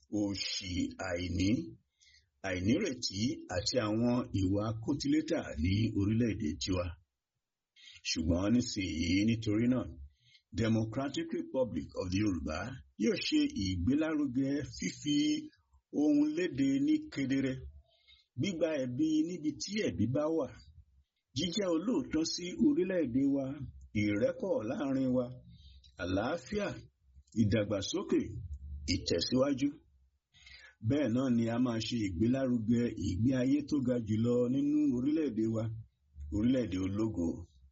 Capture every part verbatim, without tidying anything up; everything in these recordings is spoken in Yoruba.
òṣì, àìní, àìnírètí àti àwọn ìwà kòtílétà ní orílẹ̀-èdè tiwa. Ṣùgbọ́n nísìnyí, nítorí náà, Democratic Republic of the Yorùbá yóò ṣe ìgbélárugẹ fífi ohun léde ní kedere, gbígba ẹ̀bi níbi tí ẹ̀bi bá wà, jíjẹ́ olóòótọ́ sí orílẹ̀-èdè wa, ìrẹ́pọ̀ láàrin wa, àlàáfíà, ìdàgbàsókè, ìtẹ̀síwájú. Bẹ́ẹ̀ náà ni a máa ṣe ìgbélárugẹ ìgbé ayé tó ga jùlọ nínú orílẹ̀-èdè wa, orílẹ̀-èdè ológo.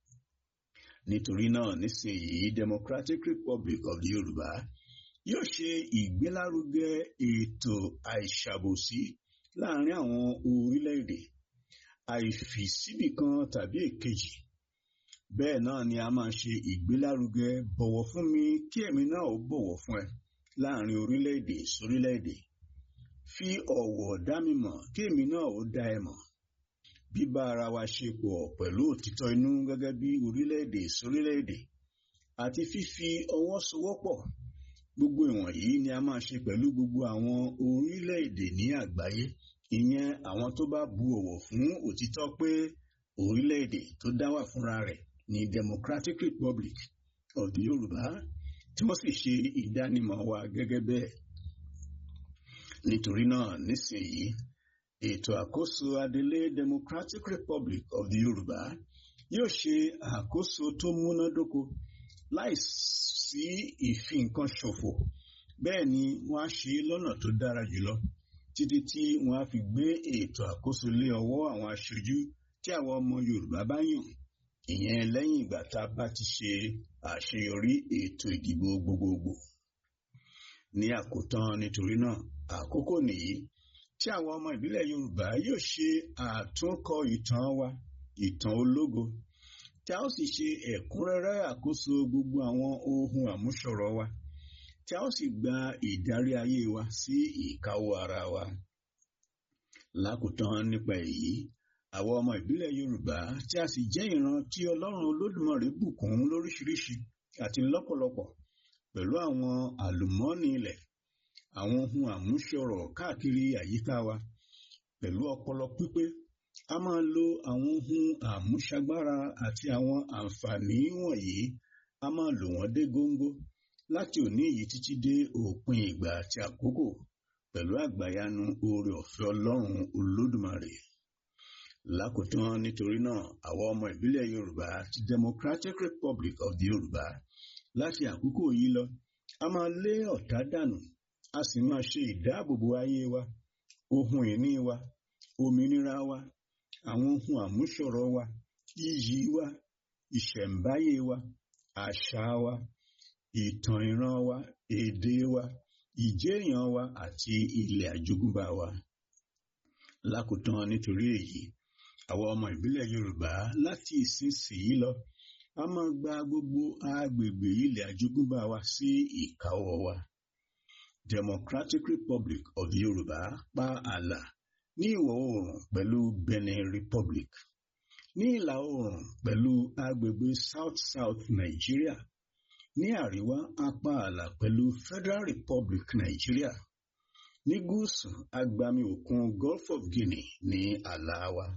Nítorí náà, nísìnyí, Democratic Republic of the Yorùbá yóò ṣe ìgbélárugẹ ètò àìṣàbòsí láàrin àwọn orílẹ̀-èdè, àìfìsíbìkan tàbí èkejì. Bẹ́ẹ̀ náà ni a máa ṣe ìgbélárugẹ bọ̀wọ̀ fún mi kí èmi náà ó bọ̀wọ̀ fún ẹ láàrin orílẹ̀-èdè sórílẹ̀-èdè. Fi ọ̀wọ̀ dá mi mọ̀ kí èmi náà ó dá ẹ mọ̀. Bíbá ara wa ṣe pọ̀ pẹ̀lú òtítọ́ inú gẹ́gẹ́ bí orílẹ̀-èdè sórílẹ̀-èdè àti fífi ọwọ́ sowọ́pọ̀. Gbogbo ìwọ̀nyí ni a máa ṣe pẹ̀lú gbogbo àwọn orílẹ̀-èdè ní àgbáyé, ìyẹn àwọn tó bá bu ọ̀wọ̀ fún òtítọ́ pé orílẹ̀-èdè tó dá wà fúnra rẹ̀ ní Democratic Republic of the Yorùbá, tí wọ́n sì ṣe ìdánimọ̀ wa gẹ́gẹ́ bẹ́ẹ̀. Nítorí náà, nísìnyí, ètò àkóso adelé Democratic Republic of the Yorùbá yóò ṣe àkóso tó múnádóko láìsí ìfi-nǹkan ṣòfò. Bẹ́ẹ̀ ni wọ́n á ṣe lọ́nà tó dára jùlọ títí tí wọ́n á fi gbé ètò àkóso lé ọwọ́ àwọn aṣojú tí àwọn ọmọ Yorùbá bá yàn, ìyẹn lẹ́yìn ìgbà tá a bá ti ṣe àṣeyọrí ètò ìdìbò gbogbogbò. Ní àkótán, nítorí náà, àkókò nìyí tí àwọn ọmọ ìbílẹ̀ Yorùbá yóò ṣe àtúnkọ ìtàn wa, ìtàn ológo, tí a ó sì ṣe ẹ̀kúnrẹ́rẹ́ àkóso gbogbo àwọn ohun àmúṣọrọ̀ wa, tí a ó sì gba ìdarí ayé wa sí ìkáwọ́ ara wa. Lákòótán nípa èyí, àwọn ọmọ ìbílẹ̀ Yorùbá tí a sì jẹ́ ìran tí Ọlọ́run Olódùmarè bùkún lóríṣiríṣi àti lọ́pọ̀lọpọ̀ pẹ̀lú àwọn àlùmọ́ọ́nì ilẹ̀, àwọn ohun àmúṣọrọ̀ káàkiri àyíká wa, pẹ̀lú ọpọlọ pípé, a máa lo àwọn ohun àmúṣagbára àti àwọn àǹfààní wọ̀nyí, a máa lò wọ́n dé góńgó láti òní yìí títí dé òpin ìgbà àti àkókò pẹ̀lú àgbàyanu oore ọ̀fẹ́ Ọlọ́run Olódùmarè. Lákòótán, nítorí náà, àwọn ọmọ ìbílẹ̀ Yorùbá ti Democratic Republic of the Yorùbá láti àkókò yìí lọ, a máa lé ọ̀tá dànù, a sì máa ṣe ìdáàbòbò ayé wa, ohun ìní wa, òmìnira wa, àwọn ohun àmúṣọrọ̀ wa, iyì wa, ìṣẹ̀ǹbáyé wa, àṣà wa, ìtàn ìran wa, èdè wa, ìjéèyàn wa àti ilẹ̀ àjogúnbá wa. Lákòótán, nítorí èyí, àwọn ọmọ ìbílẹ̀ Yorùbá láti ìsinsìnyí lọ, a máa gba gbogbo agbègbè ilẹ̀ àjogúnbá wa sí ìkáwọ́ wa. Democratic Republic of the Yorùbá pa ààlà ní ìwọ̀ oòrùn pẹ̀lú Benin Republic, ní ìlà oòrùn pẹ̀lú agbègbè South South Nigeria, ní àríwá a pa ààlà pẹ̀lú Federal Republic Nigeria, ní gúúsù agbami òkun Gulf of Guinea ní ààlà wa.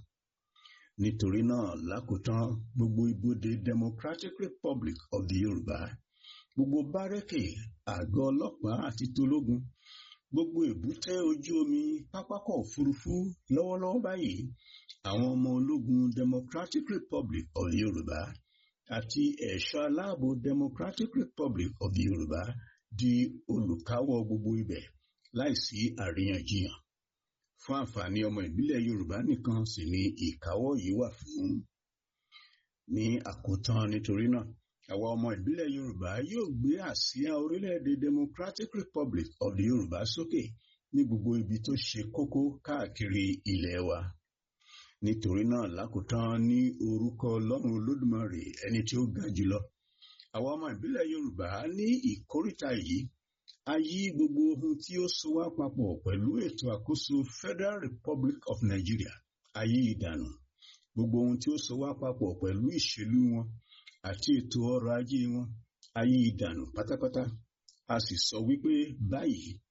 Nítorí náà, lákòótán, gbogbo ibodè Democratic Republic of the Yorùbá, gbogbo bárẹ́kè, àgọ́ ọlọ́pàá àti tológun, gbogbo èbúté ojú omi, pápákọ̀ òfurufú, lọ́wọ́lọ́wọ́ báyìí, àwọn ọmọ ológun Democratic Republic of the Yorùbá àti ẹ̀ṣọ́ aláàbò Democratic Republic of the Yorùbá di olùkáwọ́ gbogbo ibẹ̀ láìsí àríyànjiyàn. Fún àǹfààní ọmọ ìbílẹ̀ Yorùbá nìkan sì ni ìkáwọ́ yìí wà fún. Ní àkótán, nítorí náà, àwa ọmọ ìbílẹ̀ Yorùbá yóò gbé àsíá orílẹ̀-èdè Democratic Republic of the Yorùbá sókè ní gbogbo ibi tó ṣe kókó káàkiri ilẹ̀ wa. Nítorí náà, lákòótán, ní orúkọ Ọlọ́run Olódùmarè ẹni tí ó ga jùlọ, àwa ọmọ ìbílẹ̀ Yorùbá ní ìkóríta yìí, a yí gbogbo ohun tí ó so wá papọ̀ pẹ̀lú ètò àkóso Federal Republic of Nigeria, a yí ìdànù. Gbogbo ohun tí ó so wá papọ̀ pẹ̀lú ìṣèlú wọn àti ètò ọrọ̀ ajé wọn, a yí ìdànù pátápátá. A sì sọ wípé báyìí